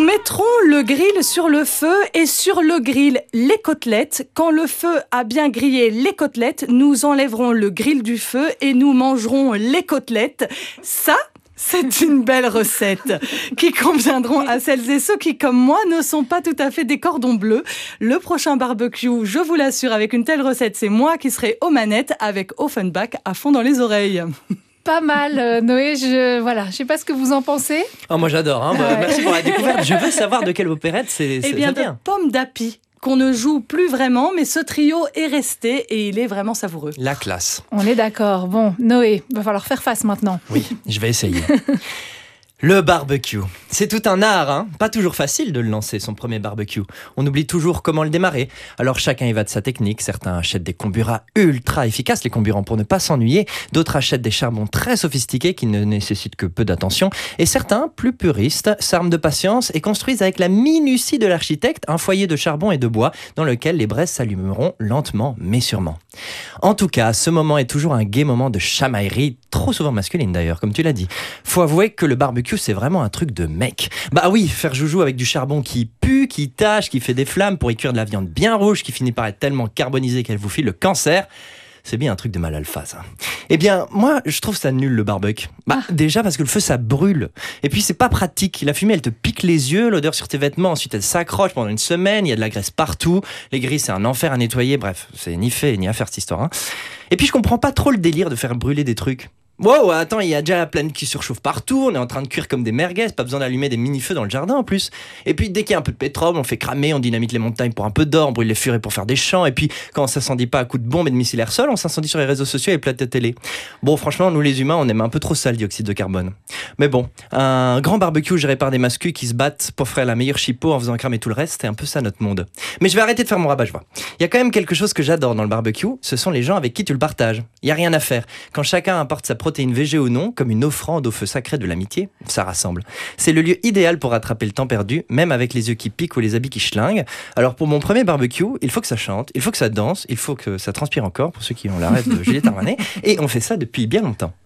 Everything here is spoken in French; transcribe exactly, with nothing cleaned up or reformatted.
mettrons le grill sur le feu et sur le grill les côtelettes. Quand le feu a bien grillé les côtelettes, nous enlèverons le grill du feu et nous mangerons les côtelettes. Ça, c'est une belle recette qui conviendront à celles et ceux qui, comme moi, ne sont pas tout à fait des cordons bleus. Le prochain barbecue, je vous l'assure, avec une telle recette, c'est moi qui serai aux manettes avec Offenbach à fond dans les oreilles. Pas mal, euh, Noé. Je voilà, je sais pas ce que vous en pensez. Oh, moi j'adore. Hein. Bah, Ouais. Merci pour la découverte. Je veux savoir de quelle opérette c'est. Eh bien, de Pomme d'Api, qu'on ne joue plus vraiment, mais ce trio est resté et il est vraiment savoureux. La classe. On est d'accord. Bon, Noé, va falloir faire face maintenant. Oui, je vais essayer. Le barbecue, c'est tout un art, hein. Pas toujours facile de le lancer, son premier barbecue. On oublie toujours comment le démarrer. Alors chacun y va de sa technique. Certains achètent des comburants ultra efficaces, les comburants pour ne pas s'ennuyer. D'autres achètent des charbons très sophistiqués qui ne nécessitent que peu d'attention. Et certains, plus puristes, s'arment de patience et construisent avec la minutie de l'architecte un foyer de charbon et de bois dans lequel les braises s'allumeront lentement mais sûrement. En tout cas, ce moment est toujours un gai moment de chamaillerie, trop souvent masculine d'ailleurs, comme tu l'as dit. Faut avouer que le barbecue, c'est vraiment un truc de mec. Bah oui, faire joujou avec du charbon qui pue, qui tâche, qui fait des flammes pour y cuire de la viande bien rouge qui finit par être tellement carbonisée qu'elle vous file le cancer, c'est bien un truc de mal alpha, ça. Eh bien, moi, je trouve ça nul, le barbecue. Bah, Ah. déjà parce que le feu, ça brûle. Et puis, c'est pas pratique. La fumée, elle te pique les yeux, l'odeur sur tes vêtements, ensuite, elle s'accroche pendant une semaine, il y a de la graisse partout, les grilles, c'est un enfer à nettoyer, bref, c'est ni fait ni à faire, cette histoire. Hein. Et puis, je comprends pas trop le délire de faire brûler des trucs. Wow, attends, il y a déjà la planète qui surchauffe partout, on est en train de cuire comme des merguez, pas besoin d'allumer des mini-feux dans le jardin en plus. Et puis dès qu'il y a un peu de pétrole, on fait cramer, on dynamite les montagnes pour un peu d'or, on brûle les furets pour faire des champs, et puis quand on s'incendie pas à coups de bombes et de missiles air-sol, on s'incendie sur les réseaux sociaux et les plateaux de télé. Bon, franchement, nous les humains, on aime un peu trop ça le dioxyde de carbone. Mais bon, un grand barbecue géré par des mascus qui se battent pour faire la meilleure chipot en faisant cramer tout le reste, c'est un peu ça notre monde. Mais je vais arrêter de faire mon rabat-joie. Il y a quand même quelque chose que j'adore dans le barbecue, ce sont les gens avec qui tu le partages. Il y a rien à faire. Quand chacun apporte sa protéine végé ou non, comme une offrande au feu sacré de l'amitié, ça rassemble. C'est le lieu idéal pour rattraper le temps perdu, même avec les yeux qui piquent ou les habits qui schlinguent. Alors pour mon premier barbecue, il faut que ça chante, il faut que ça danse, il faut que ça transpire encore, pour ceux qui ont la rêve de Juliette Armanet, et on fait ça depuis bien longtemps.